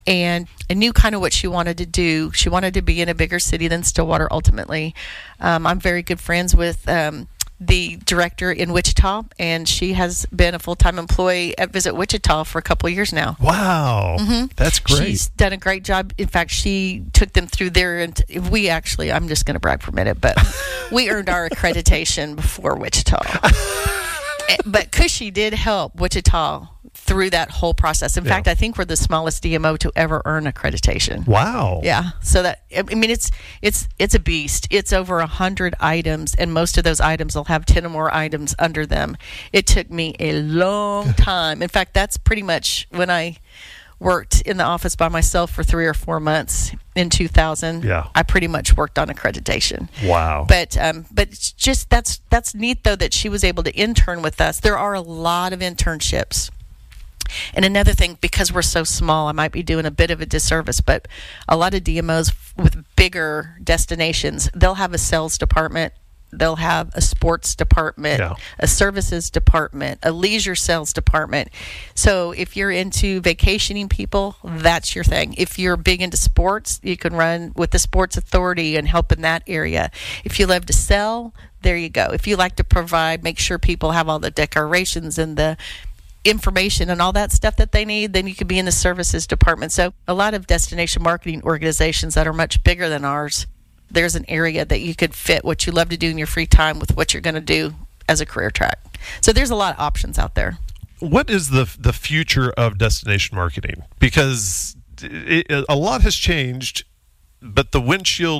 And I knew kind of what she wanted to do. She wanted to be in a bigger city than Stillwater ultimately. I'm very good friends with the director in Wichita, and she has been a full-time employee at Visit Wichita for a couple of years now. Wow. That's great. She's done a great job. In fact, she took them through there, and I'm just going to brag for a minute, but we earned our accreditation before Wichita. But Cushy did help Wichita through that whole process. In fact, I think we're the smallest DMO to ever earn accreditation. Wow. Yeah. So that, I mean, it's a beast. It's over 100 items, and most of those items will have 10 or more items under them. It took me a long time. In fact, that's pretty much when I worked in the office by myself for 3 or 4 months in 2000. Yeah. I pretty much worked on accreditation. Wow. But it's just that's neat though that she was able to intern with us. There are a lot of internships. And another thing, because we're so small, I might be doing a bit of a disservice, but a lot of DMOs with bigger destinations, they'll have a sales department, they'll have a sports department, a services department, a leisure sales department. So if you're into vacationing people, that's your thing. If you're big into sports, you can run with the sports authority and help in that area. If you love to sell, there you go. If you like to provide, make sure people have all the decorations and the information and all that stuff that they need, then you could be in the services department. So a lot of destination marketing organizations that are much bigger than ours, there's an area that you could fit what you love to do in your free time with what you're going to do as a career track. So there's a lot of options out there. What is the future of destination marketing? Because a lot has changed, but the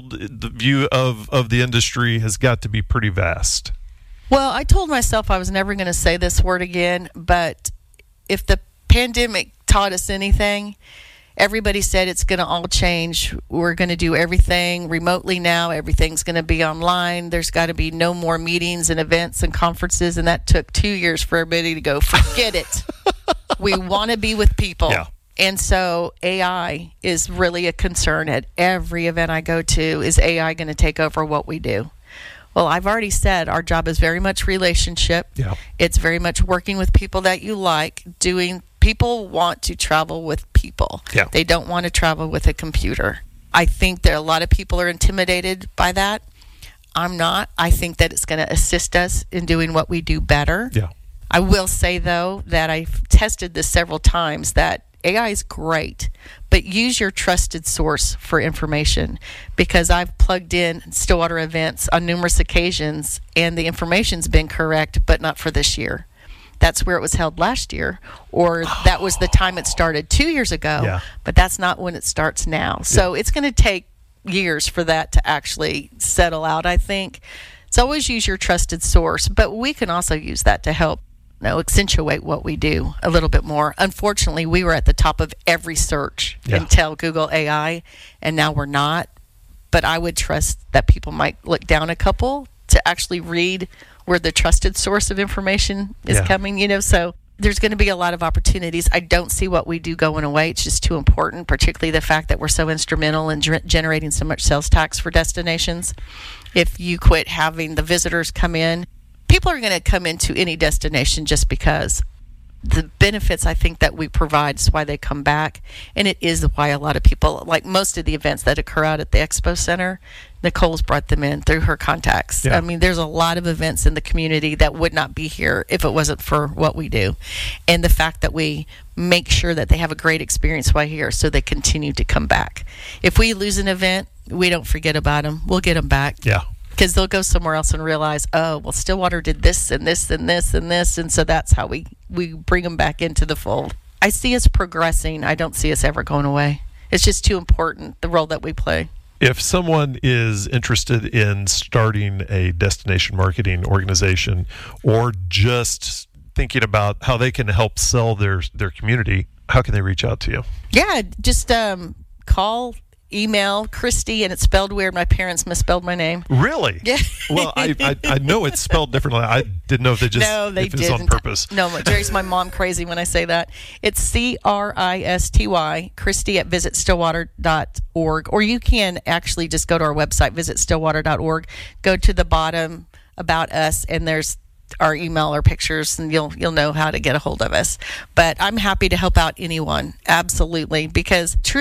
view of the industry has got to be pretty vast. Well, I told myself I was never going to say this word again, but if the pandemic taught us anything, everybody said it's going to all change. We're going to do everything remotely now. Everything's going to be online. There's got to be no more meetings and events and conferences, and that took 2 years for everybody to go, forget it. We want to be with people. Yeah. And so AI is really a concern at every event I go to. Is AI going to take over what we do? Well, I've already said our job is very much relationship. Yeah. It's very much working with people that you like, people want to travel with people. Yeah. They don't want to travel with a computer. I think that a lot of people are intimidated by that. I'm not. I think that it's going to assist us in doing what we do better. Yeah. I will say, though, that I've tested this several times, that AI is great, but use your trusted source for information, because I've plugged in Stillwater events on numerous occasions and the information's been correct, but not for this year. That's where it was held last year, or that was the time it started 2 years ago, but that's not when it starts now. So it's going to take years for that to actually settle out, I think. So always use your trusted source, but we can also use that to help accentuate what we do a little bit more. Unfortunately, we were at the top of every search until Google AI, and now we're not. But I would trust that people might look down a couple to actually read where the trusted source of information is coming, so there's going to be a lot of opportunities. I don't see what we do going away. It's just too important, particularly the fact that we're so instrumental in generating so much sales tax for destinations. If you quit having the visitors come in, people are going to come into any destination just because the benefits I think that we provide is why they come back. And it is why a lot of people, like most of the events that occur out at the Expo Center, Nicole's brought them in through her contacts. Yeah. I mean, there's a lot of events in the community that would not be here if it wasn't for what we do. And the fact that we make sure that they have a great experience while here so they continue to come back. If we lose an event, we don't forget about them. We'll get them back. Yeah. Because they'll go somewhere else and realize, oh, well, Stillwater did this and this and this and this. And so that's how we bring them back into the fold. I see us progressing. I don't see us ever going away. It's just too important, the role that we play. If someone is interested in starting a destination marketing organization or just thinking about how they can help sell their community, how can they reach out to you? Yeah, just call, email Christy, and it's spelled weird. My parents misspelled my name. Really? Yeah. Well, I know it's spelled differently. I didn't know if if it was on purpose. No, it drives my mom crazy when I say that. It's Christy, Christy at visitstillwater.org, or you can actually just go to our website, visitstillwater.org, go to the bottom about us, and there's our email or pictures, and you'll know how to get a hold of us. But I'm happy to help out anyone, absolutely, because truly